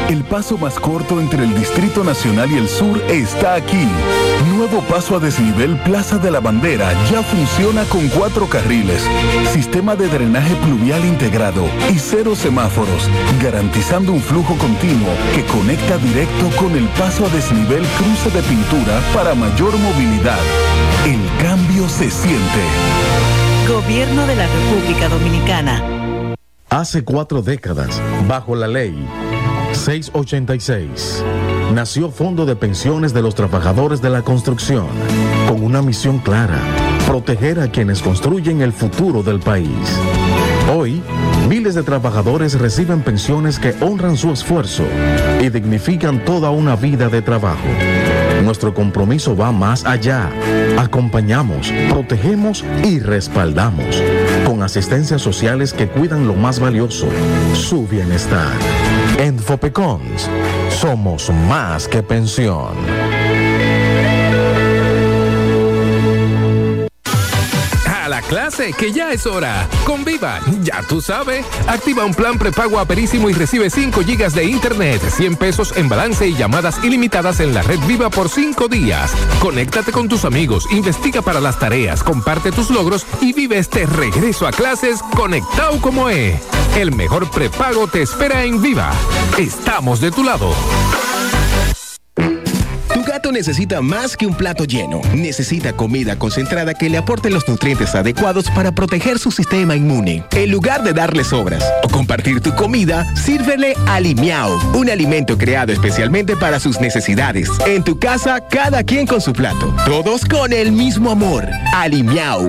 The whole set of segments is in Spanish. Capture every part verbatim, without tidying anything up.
El paso más corto entre el Distrito Nacional y el sur está aquí. Nuevo paso a desnivel Plaza de la Bandera ya funciona con cuatro carriles, sistema de drenaje pluvial integrado y cero semáforos, garantizando un flujo continuo que conecta directo con el paso a desnivel Cruce de Pintura para mayor movilidad. El cambio se siente. Gobierno de la República Dominicana. Hace cuatro décadas, bajo la ley seiscientos ochenta y seis, nació Fondo de Pensiones de los Trabajadores de la Construcción, con una misión clara: proteger a quienes construyen el futuro del país. Hoy, miles de trabajadores reciben pensiones que honran su esfuerzo y dignifican toda una vida de trabajo. Nuestro compromiso va más allá. Acompañamos, protegemos y respaldamos, con asistencias sociales que cuidan lo más valioso, su bienestar. En Fopecons, somos más que pensión. A la clase, que ya es hora. Con Viva, ya tú sabes. Activa un plan prepago aperísimo y recibe cinco gigas de internet, cien pesos en balance y llamadas ilimitadas en la red Viva por cinco días. Conéctate con tus amigos, investiga para las tareas, comparte tus logros y vive este regreso a clases conectado como es. El mejor prepago te espera en Viva. Estamos de tu lado. Tu gato necesita más que un plato lleno. Necesita comida concentrada que le aporte los nutrientes adecuados para proteger su sistema inmune. En lugar de darle sobras o compartir tu comida, sírvele Alimiao, un alimento creado especialmente para sus necesidades. En tu casa, cada quien con su plato, todos con el mismo amor. Alimiao.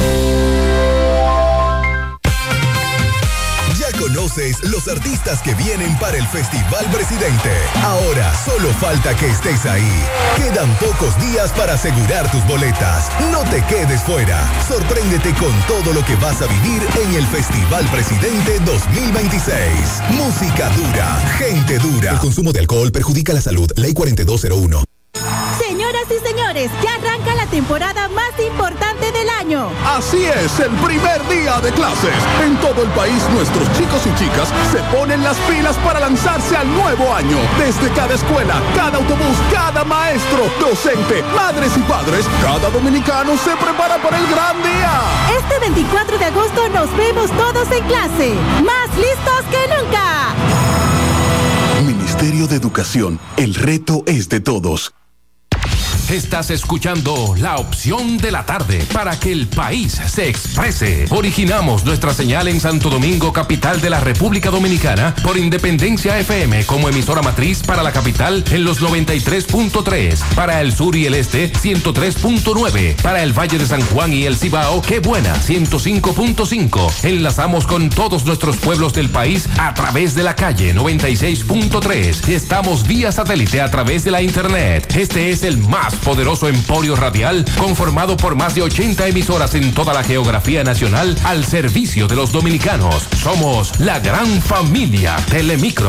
Conoces los artistas que vienen para el Festival Presidente. Ahora solo falta que estés ahí. Quedan pocos días para asegurar tus boletas. No te quedes fuera. Sorpréndete con todo lo que vas a vivir en el Festival Presidente dos mil veintiséis. Música dura, gente dura. El consumo de alcohol perjudica la salud. Ley cuarenta y dos cero uno. Señoras y señores, ya arranca la temporada más importante del año. Así es, el primer día de clases. En todo el país, nuestros chicos y chicas se ponen las pilas para lanzarse al nuevo año. Desde cada escuela, cada autobús, cada maestro, docente, madres y padres, cada dominicano se prepara para el gran día. Este veinticuatro de agosto nos vemos todos en clase, más listos que nunca. Ministerio de Educación, el reto es de todos. Estás escuchando La Opción de la Tarde para que el país se exprese. Originamos nuestra señal en Santo Domingo, capital de la República Dominicana, por Independencia F M como emisora matriz para la capital en los noventa y tres punto tres, para el sur y el este ciento tres punto nueve, para el Valle de San Juan y el Cibao, Qué Buena ciento cinco punto cinco. Enlazamos con todos nuestros pueblos del país a través de la calle noventa y seis punto tres y estamos vía satélite a través de la internet. Este es el más poderoso emporio radial conformado por más de ochenta emisoras en toda la geografía nacional al servicio de los dominicanos. Somos la gran familia Telemicro.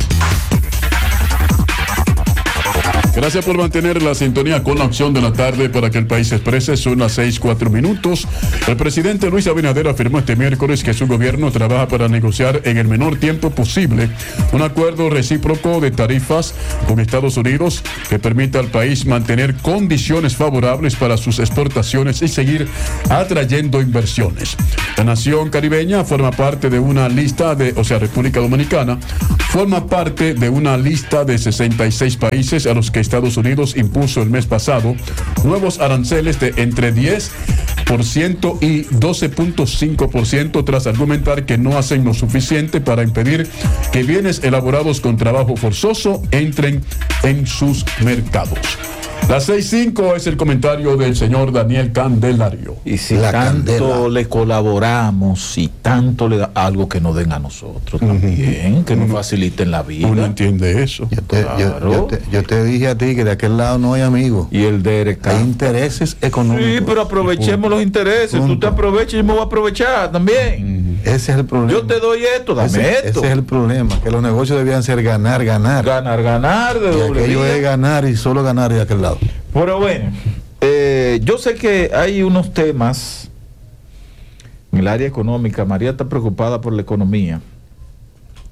Gracias por mantener la sintonía con la Opción de la Tarde para que el país se exprese. Son las seis, cuatro minutos. El presidente Luis Abinader afirmó este miércoles que su gobierno trabaja para negociar en el menor tiempo posible un acuerdo recíproco de tarifas con Estados Unidos que permita al país mantener condiciones favorables para sus exportaciones y seguir atrayendo inversiones. La nación caribeña forma parte de una lista de, o sea, República Dominicana, forma parte de una lista de sesenta y seis países a los que Estados Unidos impuso el mes pasado nuevos aranceles de entre diez por ciento y doce punto cinco por ciento tras argumentar que no hacen lo suficiente para impedir que bienes elaborados con trabajo forzoso entren en sus mercados. Las seis cinco es el comentario del señor Daniel Candelario. Y si La tanto candela. le colaboramos, si tanto le da algo que nos den a nosotros también, que nos faciliten la vida. Uno entiende eso. Yo te, yo- Claro. yo te- yo te dije a ti que de aquel lado no hay amigos. Y el D R. Hay intereses económicos. Sí, pero aprovechemos los intereses. Tú te aprovechas y yo me voy a aprovechar también. Ese es el problema. Yo te doy esto, dame ese, esto. ese es el problema, que los negocios debían ser ganar, ganar. Ganar, ganar de Y doble aquello vía. es ganar y solo ganar de aquel lado. Pero bueno, eh, yo sé que hay unos temas en el área económica. María está preocupada por la economía,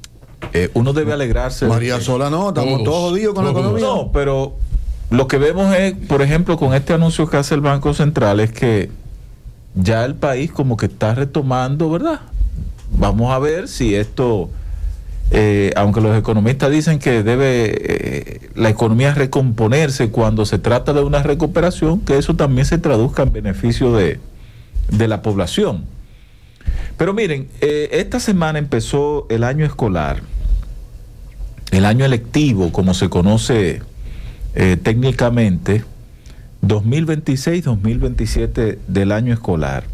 eh, uno debe alegrarse. María de, Sola no, estamos todos, todos jodidos con todos. La economía. No, pero lo que vemos es, por ejemplo, con este anuncio que hace el Banco Central, es que ya el país como que está retomando, ¿verdad? Vamos a ver si esto, eh, aunque los economistas dicen que debe eh, la economía recomponerse cuando se trata de una recuperación, que eso también se traduzca en beneficio de, de la población. Pero miren, eh, esta semana empezó el año escolar, el año electivo, como se conoce eh, técnicamente, dos mil veintiséis dos mil veintisiete del año escolar.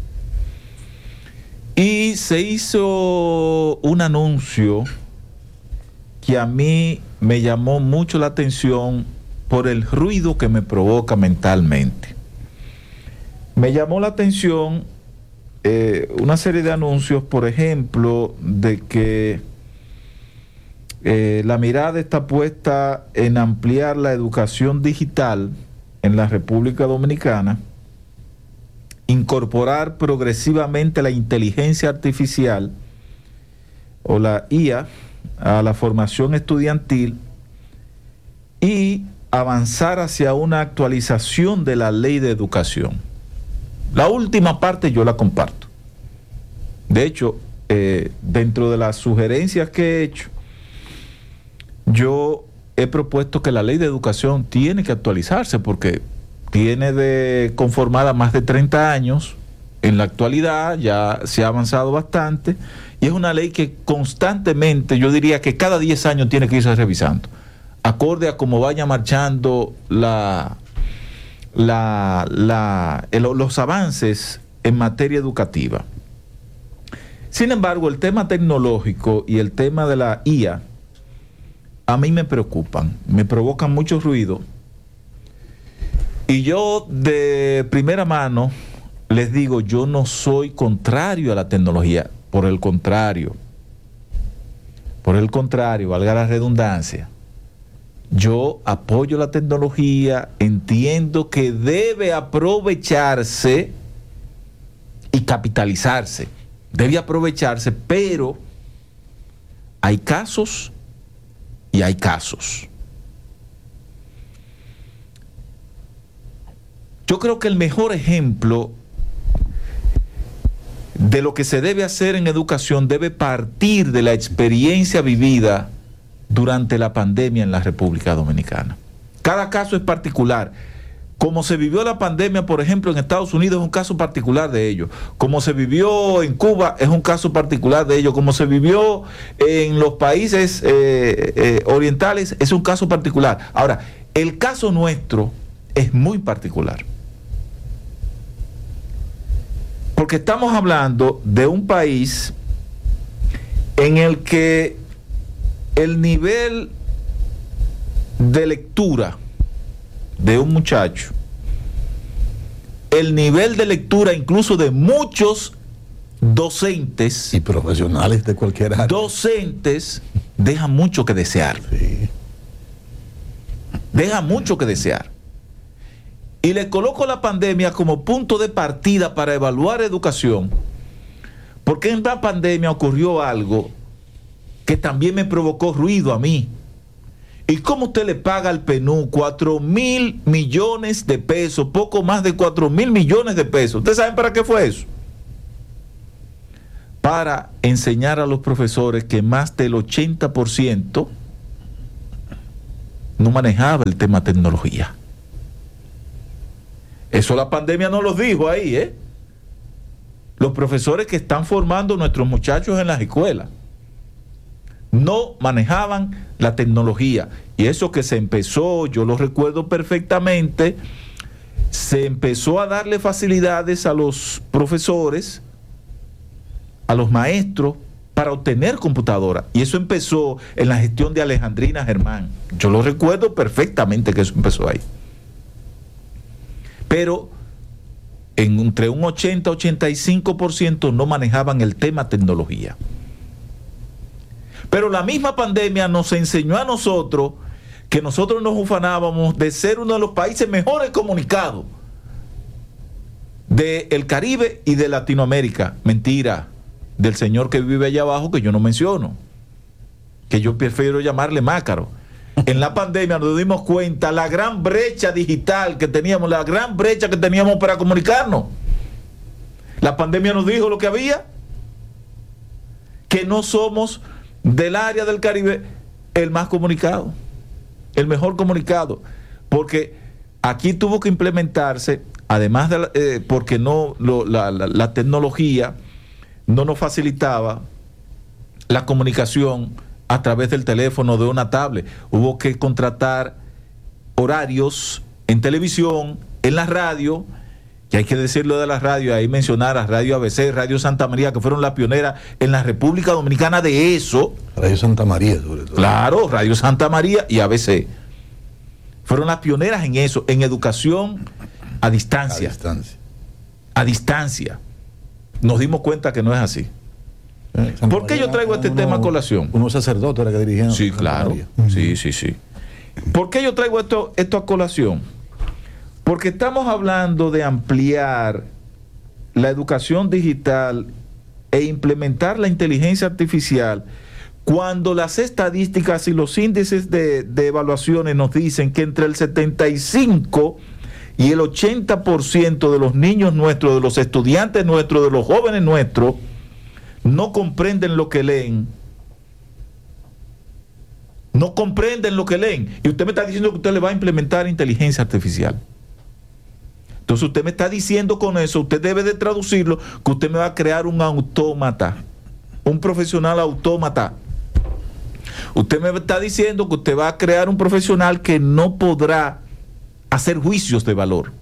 Y se hizo un anuncio que a mí me llamó mucho la atención por el ruido que me provoca mentalmente. Me llamó la atención eh, una serie de anuncios, por ejemplo, de que eh, la mirada está puesta en ampliar la educación digital en la República Dominicana, incorporar progresivamente la inteligencia artificial o la I A a la formación estudiantil y avanzar hacia una actualización de la ley de educación. La última parte yo la comparto. De hecho, eh, dentro de las sugerencias que he hecho, yo he propuesto que la ley de educación tiene que actualizarse porque tiene de conformada más de treinta años, en la actualidad ya se ha avanzado bastante, y es una ley que constantemente, yo diría que cada diez años tiene que irse revisando, acorde a cómo vaya marchando la, la, la, el, los avances en materia educativa. Sin embargo, el tema tecnológico y el tema de la I A a mí me preocupan, me provocan mucho ruido. Y yo de primera mano les digo, yo no soy contrario a la tecnología, por el contrario, por el contrario, valga la redundancia, yo apoyo la tecnología, entiendo que debe aprovecharse y capitalizarse, debe aprovecharse, pero hay casos y hay casos. Yo creo que el mejor ejemplo de lo que se debe hacer en educación debe partir de la experiencia vivida durante la pandemia en la República Dominicana. Cada caso es particular. Como se vivió la pandemia, por ejemplo, en Estados Unidos, es un caso particular de ello. Como se vivió en Cuba, es un caso particular de ello. Como se vivió en los países eh, eh, orientales, es un caso particular. Ahora, el caso nuestro es muy particular. Porque estamos hablando de un país en el que el nivel de lectura de un muchacho, el nivel de lectura incluso de muchos docentes y profesionales de cualquier área, docentes, deja mucho que desear. Sí. Deja mucho que desear. Y le coloco la pandemia como punto de partida para evaluar educación, porque en la pandemia ocurrió algo que también me provocó ruido a mí. ¿Y cómo usted le paga al P N U D cuatro mil millones de pesos, poco más de cuatro mil millones de pesos? ¿Ustedes saben para qué fue eso? Para enseñar a los profesores que más del ochenta por ciento no manejaba el tema tecnología. Eso la pandemia no los dijo ahí, ¿eh? Los profesores que están formando nuestros muchachos en las escuelas no manejaban la tecnología. Y eso que se empezó, yo lo recuerdo perfectamente, se empezó a darle facilidades a los profesores, a los maestros, para obtener computadora. Y eso empezó en la gestión de Alejandrina Germán. Yo lo recuerdo perfectamente que eso empezó ahí. Pero en, entre un ochenta y ochenta y cinco por ciento no manejaban el tema tecnología. Pero la misma pandemia nos enseñó a nosotros que nosotros nos ufanábamos de ser uno de los países mejores comunicados del Caribe y de Latinoamérica. Mentira, del señor que vive allá abajo que yo no menciono. que yo prefiero llamarle mácaro. En la pandemia nos dimos cuenta la gran brecha digital que teníamos, la gran brecha que teníamos para comunicarnos. La pandemia nos dijo lo que había, que no somos del área del Caribe el más comunicado, el mejor comunicado, porque aquí tuvo que implementarse, además de la, eh, porque no lo, la, la, la tecnología no nos facilitaba la comunicación a través del teléfono, de una tablet. Hubo que contratar horarios en televisión, en la radio, que hay que decirlo de la radio, ahí mencionar a Radio A B C, Radio Santa María, que fueron las pioneras en la República Dominicana de eso. Radio Santa María, sobre todo. Claro, Radio Santa María y A B C. Fueron las pioneras en eso, en educación a distancia. A distancia. A distancia. Nos dimos cuenta que no es así. Eh, ¿Por qué yo traigo este uno, tema a colación? Unos sacerdotes era que dirigían. Sí, claro. Sí, sí, sí. ¿Por qué yo traigo esto, esto a colación? Porque estamos hablando de ampliar la educación digital e implementar la inteligencia artificial cuando las estadísticas y los índices de, de evaluaciones nos dicen que entre el setenta y cinco y el ochenta por ciento de los niños nuestros, de los estudiantes nuestros, de los jóvenes nuestros, no comprenden lo que leen. No comprenden lo que leen. Y usted me está diciendo que usted le va a implementar inteligencia artificial. Entonces usted me está diciendo con eso, usted debe de traducirlo, que usted me va a crear un autómata, un profesional autómata. Usted me está diciendo que usted va a crear un profesional que no podrá hacer juicios de valor,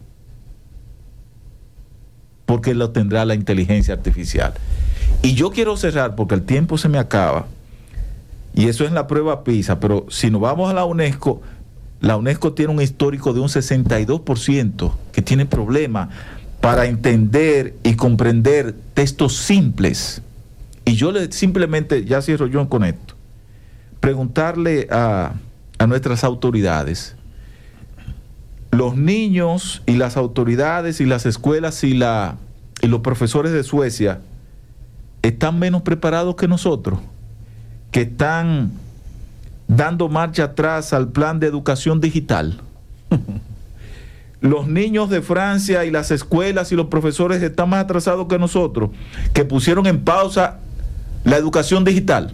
porque lo tendrá la inteligencia artificial. Y yo quiero cerrar, porque el tiempo se me acaba, y eso es en la prueba PISA, pero si nos vamos a la UNESCO, la UNESCO tiene un histórico de un sesenta y dos por ciento que tiene problemas para entender y comprender textos simples. Y yo le simplemente, ya cierro yo con esto, preguntarle a, a nuestras autoridades, los niños y las autoridades y las escuelas y, la, y los profesores de Suecia están menos preparados que nosotros, que están dando marcha atrás al plan de educación digital. Los niños de Francia y las escuelas y los profesores están más atrasados que nosotros, que pusieron en pausa la educación digital.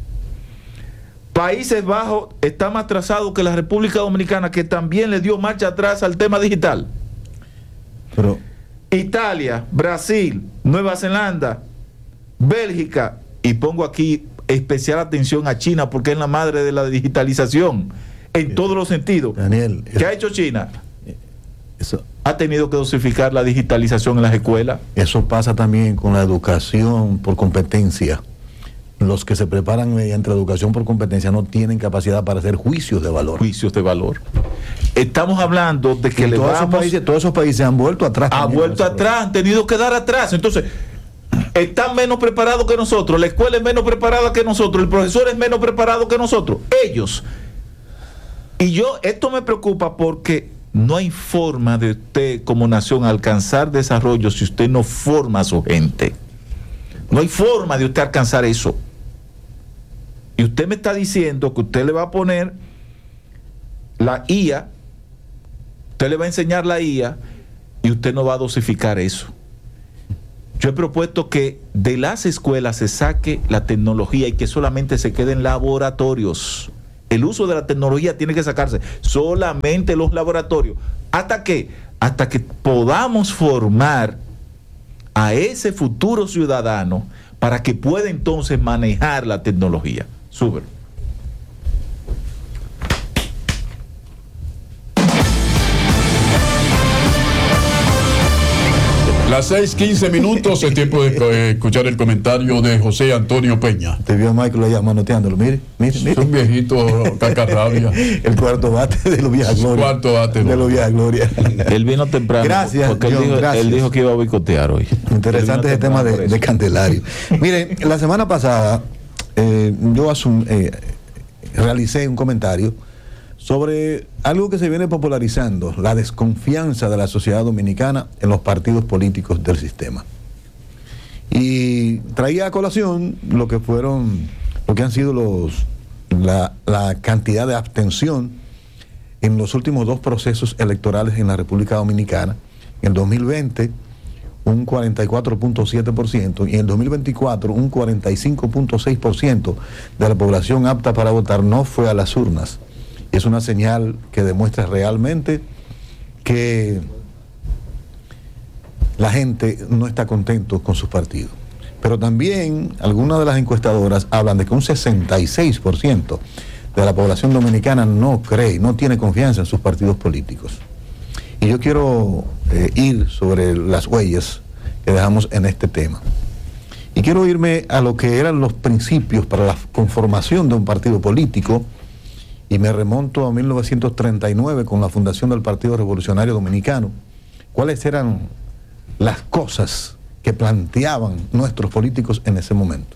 Países Bajos está más atrasado que la República Dominicana, que también le dio marcha atrás al tema digital. Pero Italia, Brasil, Nueva Zelanda, Bélgica, y pongo aquí especial atención a China porque es la madre de la digitalización en todos los sentidos. Daniel, ¿qué ha hecho China? Eso, ha tenido que dosificar la digitalización en las escuelas. Eso pasa también con la educación por competencia. Los que se preparan mediante la educación por competencia no tienen capacidad para hacer juicios de valor. Juicios de valor. Estamos hablando de que le todos vamos... Esos países, todos esos países han vuelto atrás. Han vuelto atrás, han tenido que dar atrás. Entonces, están menos preparados que nosotros, la escuela es menos preparada que nosotros, el profesor es menos preparado que nosotros, ellos. Y yo, esto me preocupa porque no hay forma de usted como nación alcanzar desarrollo si usted no forma a su gente. No hay forma de usted alcanzar eso. Y usted me está diciendo que usted le va a poner la I A, usted le va a enseñar la I A y usted no va a dosificar eso. Yo he propuesto que de las escuelas se saque la tecnología y que solamente se quede en laboratorios. El uso de la tecnología tiene que sacarse solamente en los laboratorios. ¿Hasta qué? Hasta que podamos formar a ese futuro ciudadano para que pueda entonces manejar la tecnología. Súper. Las seis quince minutos, es tiempo de eh, escuchar el comentario de José Antonio Peña. Te vio a Michael allá manoteándolo, mire, mire, mire. Es un viejito cacarrabia. El cuarto bate de los viejas gloria. Cuarto bate. De los viejas gloria. Él vino temprano. Gracias, porque él, John, dijo, gracias. él dijo que iba a boicotear hoy. Interesante ese tema de, de Candelario. Mire, la semana pasada eh, yo asum, eh, realicé un comentario sobre algo que se viene popularizando, la desconfianza de la sociedad dominicana en los partidos políticos del sistema. Y traía a colación lo que fueron, lo que han sido los, la, la cantidad de abstención en los últimos dos procesos electorales en la República Dominicana. En el dos mil veinte, un cuarenta y cuatro punto siete por ciento, y en el dos mil veinticuatro, un cuarenta y cinco punto seis por ciento de la población apta para votar no fue a las urnas. Es una señal que demuestra realmente que la gente no está contento con sus partidos. Pero también algunas de las encuestadoras hablan de que un sesenta y seis por ciento de la población dominicana no cree, no tiene confianza en sus partidos políticos. Y yo quiero eh, ir sobre las huellas que dejamos en este tema. Y quiero irme a lo que eran los principios para la conformación de un partido político, y me remonto a mil novecientos treinta y nueve con la fundación del Partido Revolucionario Dominicano. ¿Cuáles eran las cosas que planteaban nuestros políticos en ese momento?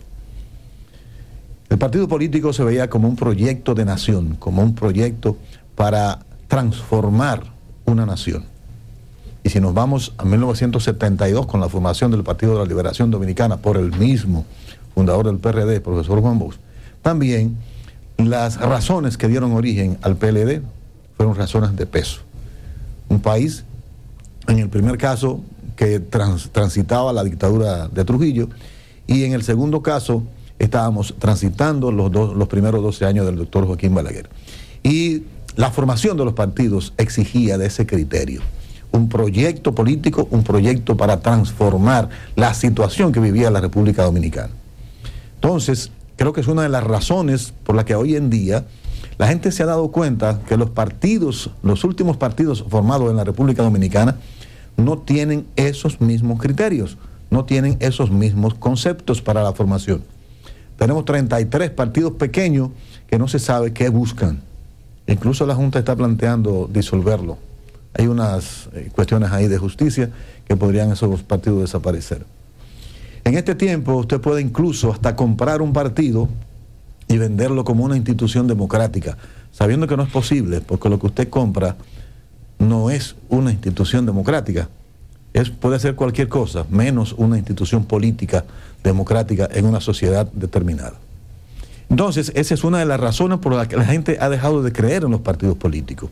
El partido político se veía como un proyecto de nación, como un proyecto para transformar una nación. Y si nos vamos a mil novecientos setenta y dos con la formación del Partido de la Liberación Dominicana por el mismo fundador del P R D, profesor Juan Bosch, también las razones que dieron origen al P L D fueron razones de peso. Un país, en el primer caso, que trans, transitaba la dictadura de Trujillo, y en el segundo caso estábamos transitando los, dos, los primeros doce años del doctor Joaquín Balaguer. Y la formación de los partidos exigía de ese criterio un proyecto político, un proyecto para transformar la situación que vivía la República Dominicana. Entonces, creo que es una de las razones por las que hoy en día la gente se ha dado cuenta que los partidos, los últimos partidos formados en la República Dominicana, no tienen esos mismos criterios, no tienen esos mismos conceptos para la formación. Tenemos treinta y tres partidos pequeños que no se sabe qué buscan. Incluso la Junta está planteando disolverlo. Hay unas eh, cuestiones ahí de justicia que podrían esos partidos desaparecer. En este tiempo usted puede incluso hasta comprar un partido y venderlo como una institución democrática, sabiendo que no es posible, porque lo que usted compra no es una institución democrática. Es, puede ser cualquier cosa, menos una institución política democrática en una sociedad determinada. Entonces, esa es una de las razones por las que la gente ha dejado de creer en los partidos políticos.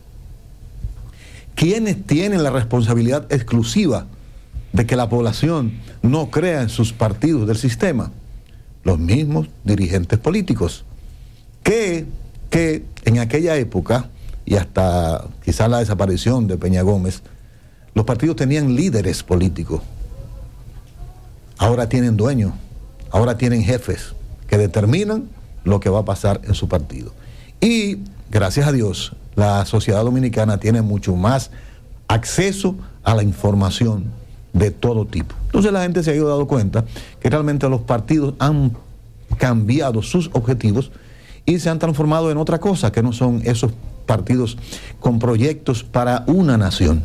¿Quiénes tienen la responsabilidad exclusiva de que la población no crea en sus partidos del sistema? Los mismos dirigentes políticos, que, que en aquella época, y hasta quizás la desaparición de Peña Gómez, los partidos tenían líderes políticos. Ahora tienen dueños, ahora tienen jefes que determinan lo que va a pasar en su partido. Y gracias a Dios, la sociedad dominicana tiene mucho más acceso a la información de todo tipo. Entonces la gente se ha ido dando cuenta que realmente los partidos han cambiado sus objetivos y se han transformado en otra cosa, que no son esos partidos con proyectos para una nación.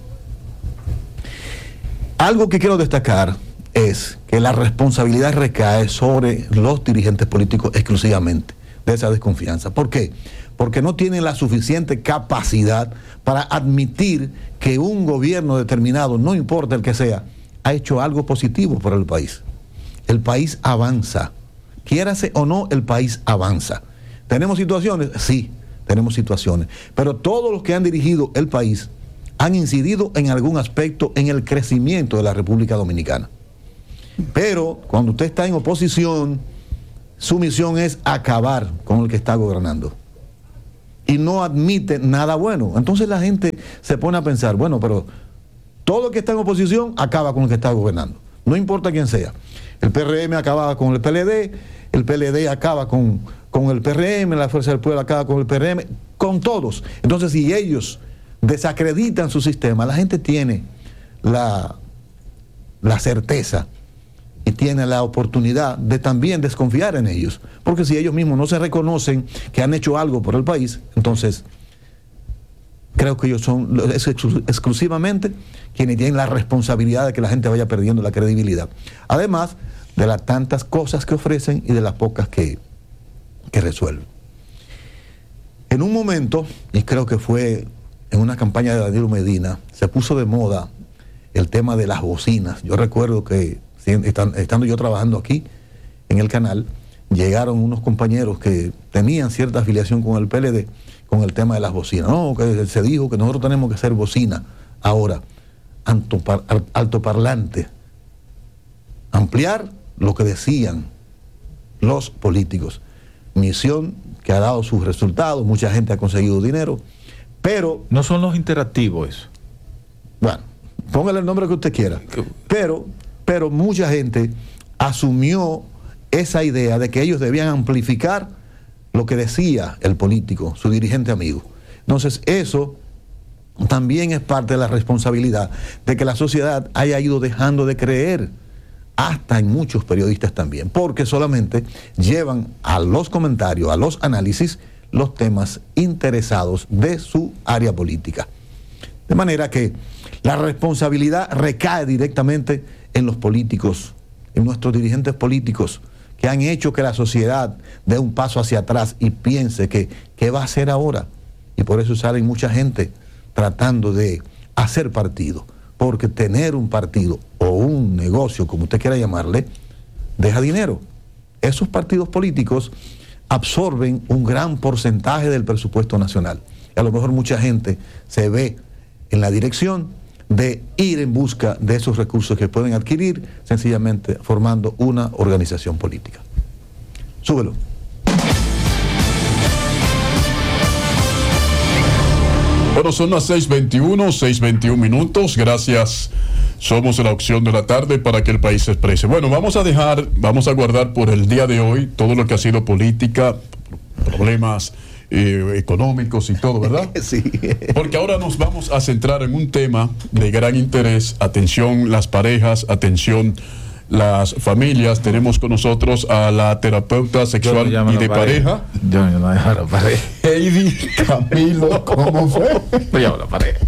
Algo que quiero destacar es que la responsabilidad recae sobre los dirigentes políticos exclusivamente de esa desconfianza. ¿Por qué? Porque no tienen la suficiente capacidad para admitir que un gobierno determinado, no importa el que sea, ha hecho algo positivo para el país. El país avanza. Quiérase o no, el país avanza. ¿Tenemos situaciones? Sí, tenemos situaciones. Pero todos los que han dirigido el país han incidido en algún aspecto en el crecimiento de la República Dominicana. Pero cuando usted está en oposición, su misión es acabar con el que está gobernando. Y no admite nada bueno. Entonces la gente se pone a pensar, bueno, pero todo el que está en oposición acaba con el que está gobernando. No importa quién sea. El P R M acaba con el P L D, el P L D acaba con, con el P R M, la Fuerza del Pueblo acaba con el P R M, con todos. Entonces, si ellos desacreditan su sistema, la gente tiene la, la certeza y tiene la oportunidad de también desconfiar en ellos. Porque si ellos mismos no se reconocen que han hecho algo por el país, entonces creo que ellos son es exclusivamente quienes tienen la responsabilidad de que la gente vaya perdiendo la credibilidad. Además de las tantas cosas que ofrecen y de las pocas que, que resuelven. En un momento, y creo que fue en una campaña de Danilo Medina, se puso de moda el tema de las bocinas. Yo recuerdo que estando yo trabajando aquí en el canal, llegaron unos compañeros que tenían cierta afiliación con el P L D, con el tema de las bocinas. No, que se dijo que nosotros tenemos que hacer bocina ahora, altoparlante, ampliar lo que decían los políticos. Misión que ha dado sus resultados, mucha gente ha conseguido dinero, pero... No son los interactivos eso. Bueno, póngale el nombre que usted quiera, pero, pero mucha gente asumió esa idea de que ellos debían amplificar lo que decía el político, su dirigente amigo. Entonces eso también es parte de la responsabilidad de que la sociedad haya ido dejando de creer, hasta en muchos periodistas también, porque solamente llevan a los comentarios, a los análisis, los temas interesados de su área política. De manera que la responsabilidad recae directamente en los políticos, en nuestros dirigentes políticos, que han hecho que la sociedad dé un paso hacia atrás y piense que qué va a hacer ahora. Y por eso sale mucha gente tratando de hacer partido, porque tener un partido o un negocio, como usted quiera llamarle, deja dinero. Esos partidos políticos absorben un gran porcentaje del presupuesto nacional. Y a lo mejor mucha gente se ve en la dirección de ir en busca de esos recursos que pueden adquirir sencillamente formando una organización política. Súbelo. Bueno, son las seis veintiuno, seis veintiuno minutos. Gracias. Somos la opción de la tarde para que el país se exprese. Bueno, vamos a dejar, vamos a guardar por el día de hoy todo lo que ha sido política, problemas eh, económicos y todo, ¿verdad? Sí. Porque ahora nos vamos a centrar en un tema de gran interés. Atención las parejas, atención las familias. Tenemos con nosotros a la terapeuta sexual y de pareja. Yo no llamo la pareja. Heidi Camilo, ¿cómo fue? Yo llamo la pareja.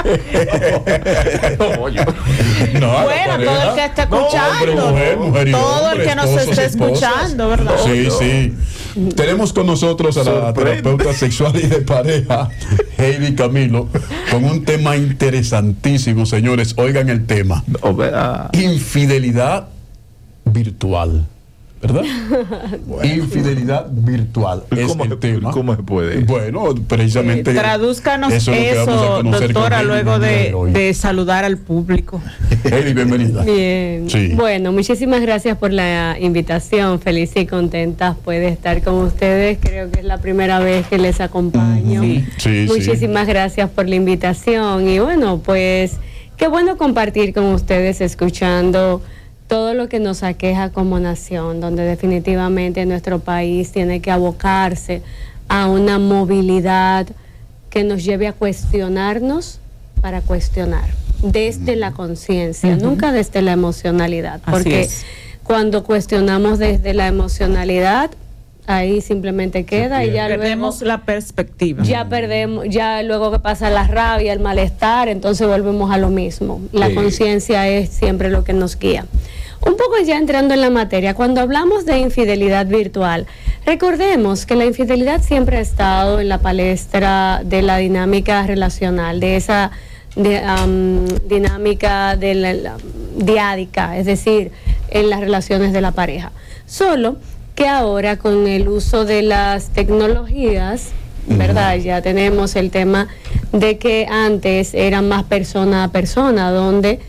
No, bueno, todo el que está escuchando, no, hombre, mujer, mujer y todo hombre, el que nos esposos, esté esposas. escuchando, ¿verdad? Sí, sí. Tenemos con nosotros a la Sorprende. terapeuta sexual y de pareja, Heidi Camilo, con un tema interesantísimo, señores. Oigan el tema. No, vea. Infidelidad virtual, ¿verdad? Bueno. Infidelidad virtual es ¿Cómo el se, tema. ¿Cómo se puede? Bueno, precisamente. Eh, tradúzcanos eso, eso, es lo que vamos a conocer doctora, con Heidi luego de, de hoy. de saludar al público. Heidi, bienvenida. Bien. Sí. Bueno, muchísimas gracias por la invitación. Feliz y contenta de estar con ustedes. Creo que es la primera vez que les acompaño. Sí. Sí, muchísimas sí. gracias por la invitación. Y bueno, pues qué bueno compartir con ustedes, escuchando todo lo que nos aqueja como nación, donde definitivamente nuestro país tiene que abocarse a una movilidad que nos lleve a cuestionarnos para cuestionar, desde la conciencia, uh-huh. nunca desde la emocionalidad, porque es. cuando cuestionamos desde la emocionalidad, ahí simplemente queda y ya perdemos luego, la perspectiva. Ya perdemos, ya luego que pasa la rabia, el malestar, entonces volvemos a lo mismo. La sí. conciencia es siempre lo que nos guía. Un poco ya entrando en la materia, cuando hablamos de infidelidad virtual, recordemos que la infidelidad siempre ha estado en la palestra de la dinámica relacional, de esa de, um, dinámica de la, la, diádica, es decir, en las relaciones de la pareja. Solo que ahora con el uso de las tecnologías, ¿verdad? Ya tenemos el tema de que antes eran más persona a persona, donde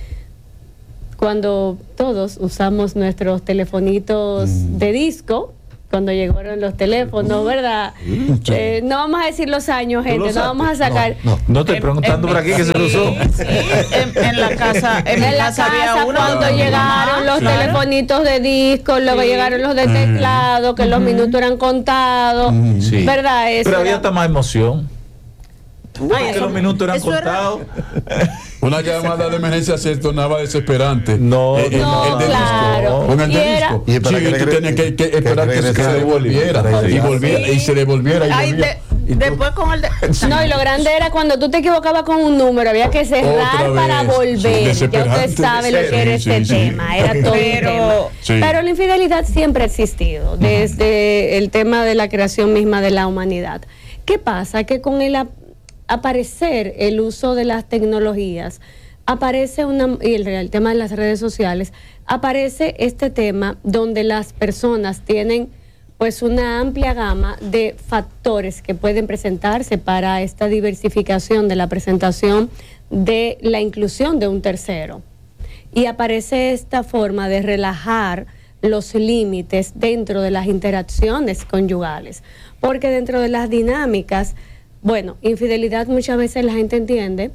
cuando todos usamos nuestros telefonitos mm. de disco, cuando llegaron los teléfonos, ¿verdad? Mm. Eh, no vamos a decir los años, gente, no vamos a sacar. No, no. no estoy preguntando por aquí que se lo usó. Sí, en, en la casa, en, en la casa había uno. Cuando no, llegaron los claro. telefonitos de disco, luego sí. llegaron los de teclado, que uh-huh. los minutos eran contados, uh-huh. sí. ¿verdad? Eso pero había era... hasta más emoción. Ay, que los minutos eran contados. Era... Una llamada de emergencia se tornaba desesperante. No, eh, el, no, el de claro. disco. Con el de disco. Y para sí, que tú tenías que, que esperar que, que, que se devolviera. Y, volviera, sí. y se devolviera. Y, Ay, de, y después con el de... No, y lo grande era cuando tú te equivocabas con un número, había que cerrar para volver. Sí, ya usted sabe lo que era sí, este sí, tema. Sí. Era todo pero, un tema. Sí. Pero la infidelidad siempre ha existido, desde el tema de la creación misma de la humanidad. ¿Qué pasa? Que con el aparecer el uso de las tecnologías, aparece una, y el, el tema de las redes sociales, aparece este tema donde las personas tienen pues una amplia gama de factores que pueden presentarse para esta diversificación de la presentación de la inclusión de un tercero. Y aparece esta forma de relajar los límites dentro de las interacciones conyugales, porque dentro de las dinámicas, bueno, infidelidad muchas veces la gente entiende,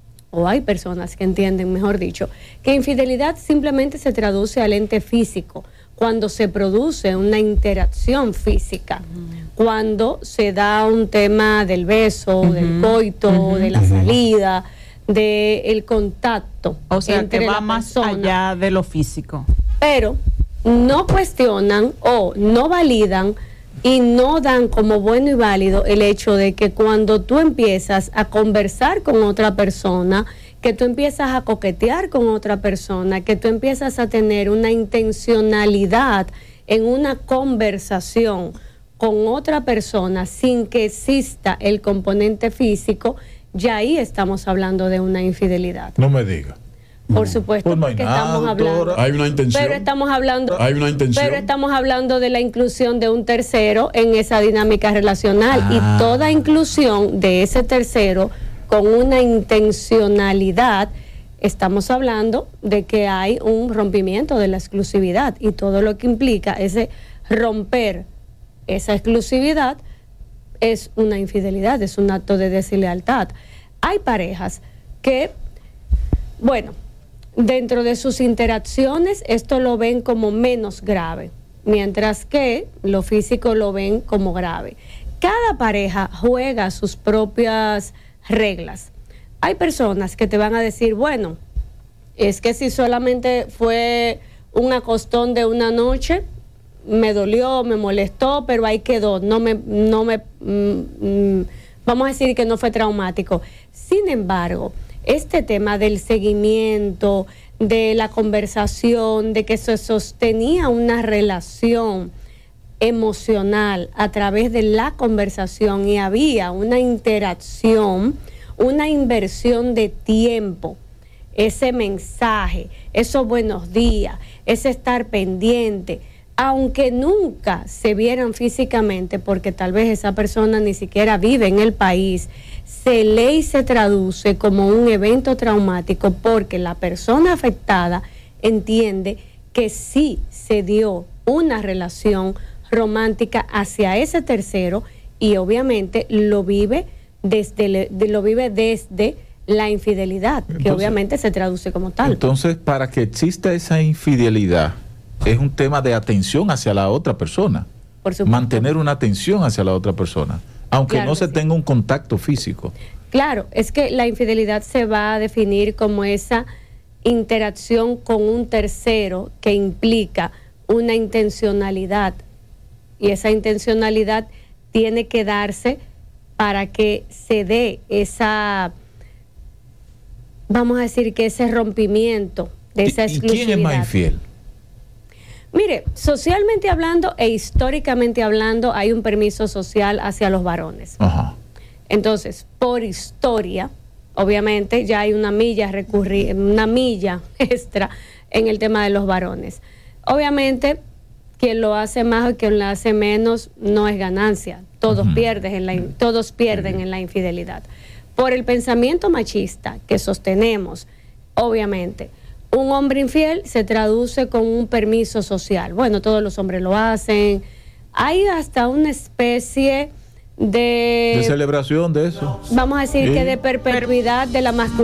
o hay personas que entienden, mejor dicho, que infidelidad simplemente se traduce al ente físico, cuando se produce una interacción física, uh-huh. cuando se da un tema del beso, uh-huh. del coito, uh-huh. de la salida, del contacto. O sea, entre que va la más persona. allá de lo físico. Pero no cuestionan o no validan y no dan como bueno y válido el hecho de que cuando tú empiezas a conversar con otra persona, que tú empiezas a coquetear con otra persona, que tú empiezas a tener una intencionalidad en una conversación con otra persona sin que exista el componente físico, ya ahí estamos hablando de una infidelidad. No me diga. Por supuesto, pues no porque nada, estamos hablando. Doctora. Hay una intención. Pero estamos hablando. Hay una intención. Pero estamos hablando de la inclusión de un tercero en esa dinámica relacional ah. y toda inclusión de ese tercero con una intencionalidad. Estamos hablando de que hay un rompimiento de la exclusividad y todo lo que implica ese romper esa exclusividad es una infidelidad, es un acto de deslealtad. Hay parejas que, bueno, dentro de sus interacciones esto lo ven como menos grave, mientras que lo físico lo ven como grave. Cada pareja juega sus propias reglas. Hay personas que te van a decir, bueno, es que si solamente fue un acostón de una noche, me dolió, me molestó, pero ahí quedó, no me, no me, mm, vamos a decir que no fue traumático. Sin embargo, este tema del seguimiento, de la conversación, de que se sostenía una relación emocional a través de la conversación y había una interacción, una inversión de tiempo, ese mensaje, esos buenos días, ese estar pendiente, aunque nunca se vieran físicamente, porque tal vez esa persona ni siquiera vive en el país, se lee y se traduce como un evento traumático porque la persona afectada entiende que sí se dio una relación romántica hacia ese tercero y obviamente lo vive desde, lo vive desde la infidelidad, que entonces, obviamente se traduce como tal. Entonces, para que exista esa infidelidad, es un tema de atención hacia la otra persona. Por supuesto. Mantener una atención hacia la otra persona, aunque claro no se sí. tenga un contacto físico. Claro, es que la infidelidad se va a definir como esa interacción con un tercero que implica una intencionalidad. Y esa intencionalidad tiene que darse para que se dé esa, vamos a decir que ese rompimiento de esa exclusividad. ¿Y quién es más infiel? Mire, socialmente hablando e históricamente hablando, hay un permiso social hacia los varones. Ajá. Entonces, por historia, obviamente ya hay una milla recurri- una milla extra en el tema de los varones. Obviamente, quien lo hace más o quien lo hace menos no es ganancia. Todos, uh-huh. pierden, en la, todos pierden uh-huh. en la infidelidad. Por el pensamiento machista que sostenemos, obviamente, un hombre infiel se traduce con un permiso social. Bueno, todos los hombres lo hacen. Hay hasta una especie de... De celebración de eso. Vamos a decir sí. que de perpetuidad de la masculinidad.